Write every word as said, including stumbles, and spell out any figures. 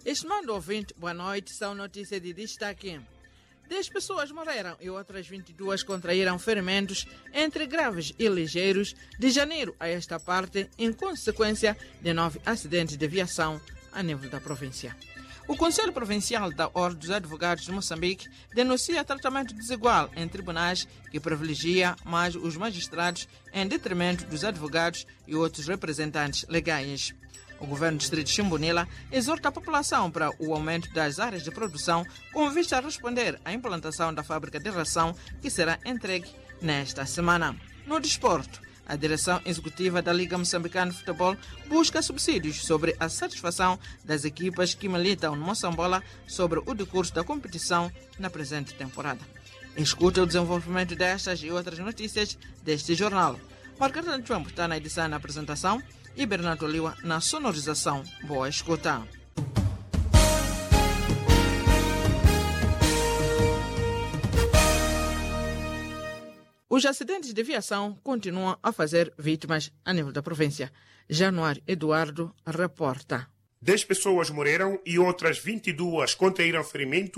Estimado ouvinte, boa noite, são notícias de destaque. dez pessoas morreram e outras vinte e duas contraíram ferimentos, entre graves e ligeiros, de janeiro a esta parte, em consequência de nove acidentes de viação a nível da província. O Conselho Provincial da Ordem dos Advogados de Moçambique denuncia tratamento desigual em tribunais que privilegia mais os magistrados em detrimento dos advogados e outros representantes legais. O governo do distrito de Ximbunila exorta a população para o aumento das áreas de produção com vista a responder à implantação da fábrica de ração que será entregue nesta semana. No desporto, a direção executiva da Liga Moçambicana de Futebol busca subsídios sobre a satisfação das equipas que militam no Moçambola sobre o decurso da competição na presente temporada. Escuta o desenvolvimento destas e outras notícias deste jornal. Margarida Antuambo está na edição e na apresentação e Bernardo Liwa na sonorização. Boa escuta. Os acidentes de viação continuam a fazer vítimas a nível da província. Januário Eduardo reporta. dez pessoas morreram e outras vinte e duas contraíram ferimento